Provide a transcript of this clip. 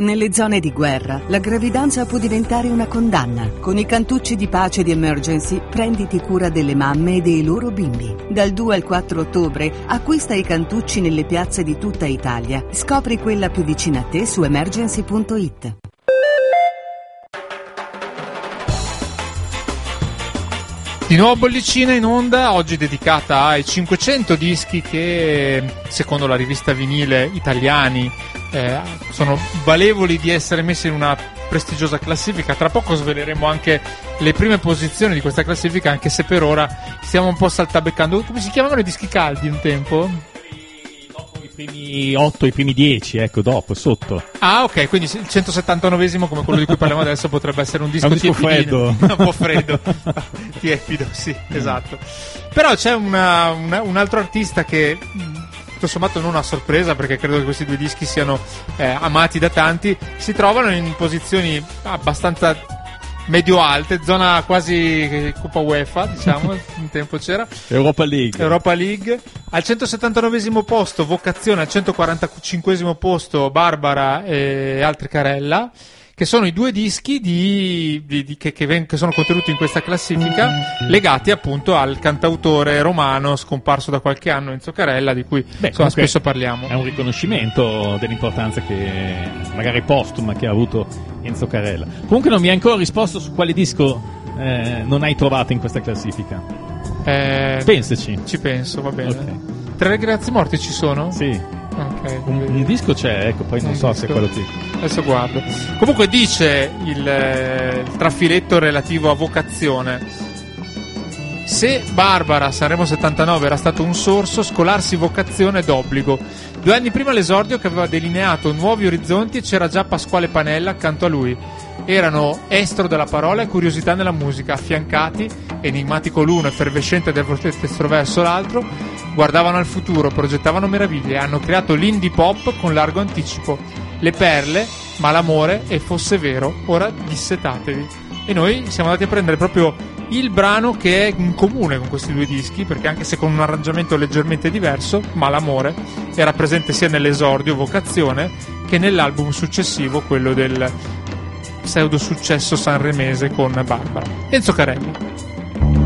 Nelle zone di guerra, la gravidanza può diventare una condanna. Con i cantucci di pace di Emergency, prenditi cura delle mamme e dei loro bimbi. Dal 2 al 4 ottobre, acquista i cantucci nelle piazze di tutta Italia. Scopri quella più vicina a te su emergency.it. Di nuovo Bollicina in onda, oggi dedicata ai 500 dischi che, secondo la rivista Vinile Italiani, sono valevoli di essere messi in una prestigiosa classifica. Tra poco sveleremo anche le prime posizioni di questa classifica, anche se per ora stiamo un po' saltabeccando. Come si chiamavano i dischi caldi un tempo? I primi 8, i primi 10, ecco, dopo, sotto. Ah, ok, quindi il 179esimo, come quello di cui parliamo adesso, potrebbe essere un disco, freddo. Un po' freddo, tiepido, sì, esatto. Però c'è un altro artista che, tutto sommato non a sorpresa, perché credo che questi due dischi siano amati da tanti, si trovano in posizioni abbastanza medio-alte, zona quasi Coppa UEFA, diciamo, un tempo c'era. Europa League. Al 179esimo posto Vocazione, al 145esimo posto Barbara e altri Carella, che sono i due dischi che sono contenuti in questa classifica, legati appunto al cantautore romano scomparso da qualche anno, Enzo Carella, di cui spesso parliamo. È un riconoscimento dell'importanza che magari postuma che ha avuto Enzo Carella. Comunque non mi hai ancora risposto su quale disco non hai trovato in questa classifica. Pensaci. Ci penso, va bene. Okay. Tre grazie morti ci sono? Sì. Okay, un disco c'è, ecco, poi non so se è quello qui. Adesso guardo. Comunque dice il trafiletto relativo a Vocazione: se Barbara Sanremo 79 era stato un sorso, scolarsi Vocazione d'obbligo. 2 anni prima l'esordio che aveva delineato nuovi orizzonti, e c'era già Pasquale Panella accanto a lui. Erano estro della parola e curiosità nella musica, affiancati, enigmatico l'uno, effervescente del testo verso l'altro, guardavano al futuro, progettavano meraviglie, hanno creato l'indie pop con largo anticipo. Le perle, ma l'amore, e fosse vero, ora dissetatevi. E noi siamo andati a prendere proprio il brano che è in comune con questi due dischi, perché anche se con un arrangiamento leggermente diverso, ma l'amore era presente sia nell'esordio Vocazione che nell'album successivo, quello del pseudo successo sanremese con Barbara. Enzo Carella.